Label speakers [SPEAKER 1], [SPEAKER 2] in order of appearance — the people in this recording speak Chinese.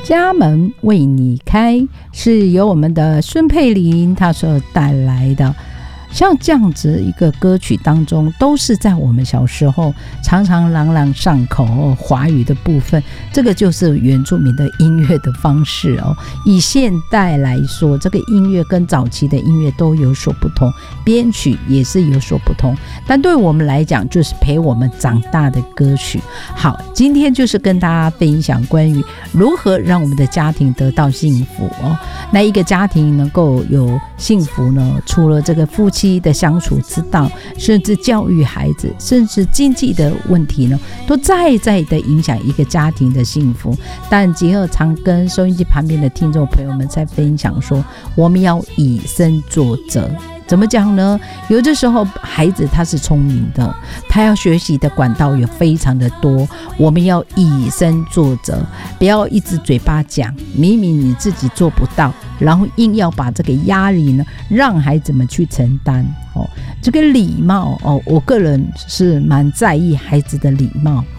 [SPEAKER 1] 家门为你开，是由我们的孙佩玲她所带来的。像这样子一个歌曲当中，都是在我们小时候常常朗朗上口华语的部分，这个就是原住民的音乐的方式哦。以现代来说，这个音乐跟早期的音乐都有所不同，编曲也是有所不同，但对我们来讲就是陪我们长大的歌曲。好，今天就是跟大家分享关于如何让我们的家庭得到幸福哦。那一个家庭能够有幸福呢，除了这个夫妻的相处之道，甚至教育孩子，甚至经济的问题呢，都在的影响一个家庭的幸福。但结合常跟收音机旁边的听众朋友们在分享说，我们要以身作则。怎么讲呢？有的时候孩子他是聪明的，他要学习的管道也非常的多，我们要以身作则，不要一直嘴巴讲，明明你自己做不到，然后硬要把这个压力呢让孩子们去承担。这个礼貌我个人是蛮在意孩子的礼貌。